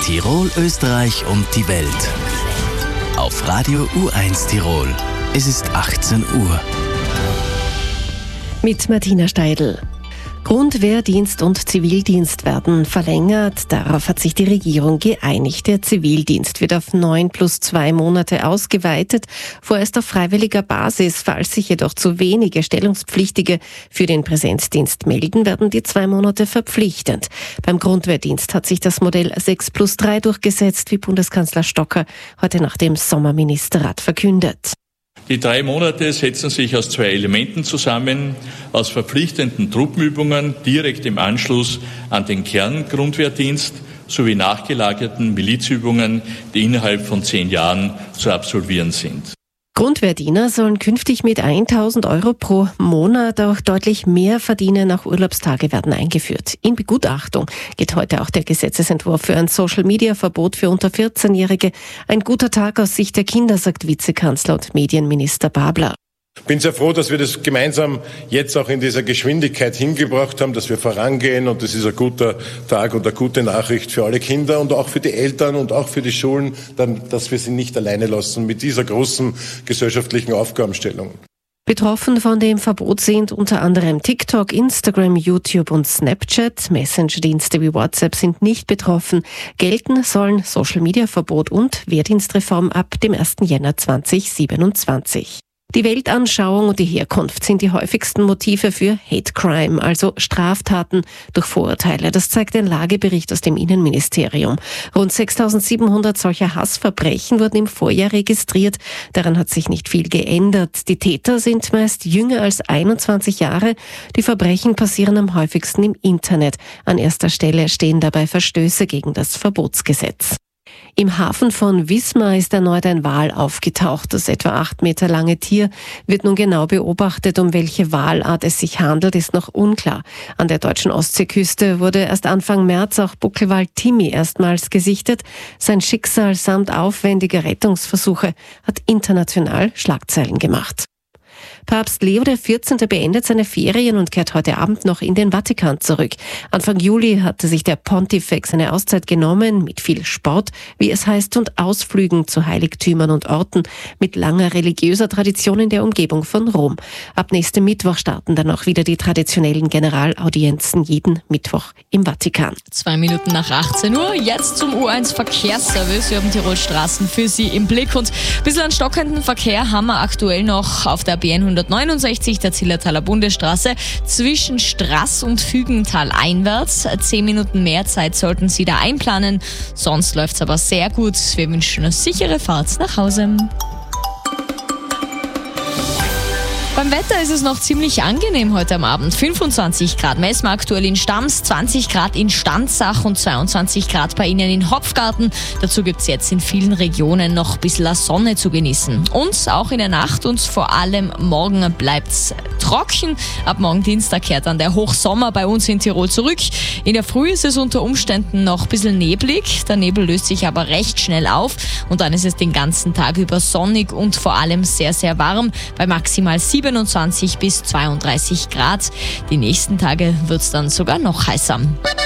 Tirol, Österreich und die Welt. Auf Radio U1 Tirol. Es ist 18 Uhr. Mit Martina Steidl. Grundwehrdienst und Zivildienst werden verlängert. Darauf hat sich die Regierung geeinigt. Der Zivildienst wird auf 9 + 2 Monate ausgeweitet, vorerst auf freiwilliger Basis. Falls sich jedoch zu wenige Stellungspflichtige für den Präsenzdienst melden, werden die 2 Monate verpflichtend. Beim Grundwehrdienst hat sich das Modell 6 + 3 durchgesetzt, wie Bundeskanzler Stocker heute nach dem Sommerministerrat verkündet. Die 3 Monate setzen sich aus 2 Elementen zusammen, aus verpflichtenden Truppenübungen direkt im Anschluss an den Kerngrundwehrdienst sowie nachgelagerten Milizübungen, die innerhalb von 10 Jahren zu absolvieren sind. Grundwehrdiener sollen künftig mit 1.000 € pro Monat auch deutlich mehr verdienen. Auch Urlaubstage werden eingeführt. In Begutachtung geht heute auch der Gesetzesentwurf für ein Social-Media-Verbot für unter 14-Jährige. Ein guter Tag aus Sicht der Kinder, sagt Vizekanzler und Medienminister Babler. Ich bin sehr froh, dass wir das gemeinsam jetzt auch in dieser Geschwindigkeit hingebracht haben, dass wir vorangehen, und das ist ein guter Tag und eine gute Nachricht für alle Kinder und auch für die Eltern und auch für die Schulen, dass wir sie nicht alleine lassen mit dieser großen gesellschaftlichen Aufgabenstellung. Betroffen von dem Verbot sind unter anderem TikTok, Instagram, YouTube und Snapchat. Messenger-Dienste wie WhatsApp sind nicht betroffen. Gelten sollen Social-Media-Verbot und Wehrdienstreform ab dem 1. Jänner 2027. Die Weltanschauung und die Herkunft sind die häufigsten Motive für Hate Crime, also Straftaten durch Vorurteile. Das zeigt ein Lagebericht aus dem Innenministerium. Rund 6.700 solcher Hassverbrechen wurden im Vorjahr registriert. Daran hat sich nicht viel geändert. Die Täter sind meist jünger als 21 Jahre. Die Verbrechen passieren am häufigsten im Internet. An erster Stelle stehen dabei Verstöße gegen das Verbotsgesetz. Im Hafen von Wismar ist erneut ein Wal aufgetaucht. Das etwa 8 Meter lange Tier wird nun genau beobachtet. Um welche Walart es sich handelt, ist noch unklar. An der deutschen Ostseeküste wurde erst Anfang März auch Buckelwal Timmy erstmals gesichtet. Sein Schicksal samt aufwendiger Rettungsversuche hat international Schlagzeilen gemacht. Papst Leo XIV. Beendet seine Ferien und kehrt heute Abend noch in den Vatikan zurück. Anfang Juli hatte sich der Pontifex eine Auszeit genommen, mit viel Sport, wie es heißt, und Ausflügen zu Heiligtümern und Orten mit langer religiöser Tradition in der Umgebung von Rom. Ab nächstem Mittwoch starten dann auch wieder die traditionellen Generalaudienzen jeden Mittwoch im Vatikan. 2 Minuten nach 18 Uhr, jetzt zum U1 Verkehrsservice. Wir haben Tirol Straßen für Sie im Blick und ein bisschen an stockenden Verkehr haben wir aktuell noch auf der BN 169, der Zillertaler Bundesstraße, zwischen Straß und Fügental einwärts. 10 Minuten mehr Zeit sollten Sie da einplanen. Sonst läuft's aber sehr gut. Wir wünschen eine sichere Fahrt nach Hause. Beim Wetter ist es noch ziemlich angenehm heute am Abend. 25 Grad messen wir aktuell in Stams, 20 Grad in Stanzach und 22 Grad bei Ihnen in Hopfgarten. Dazu gibt es jetzt in vielen Regionen noch ein bisschen Sonne zu genießen. Und auch in der Nacht und vor allem morgen bleibt es trocken. Ab morgen Dienstag kehrt dann der Hochsommer bei uns in Tirol zurück. In der Früh ist es unter Umständen noch ein bisschen neblig. Der Nebel löst sich aber recht schnell auf. Und dann ist es den ganzen Tag über sonnig und vor allem sehr, sehr warm bei maximal 27 bis 32 Grad. Die nächsten Tage wird es dann sogar noch heißer.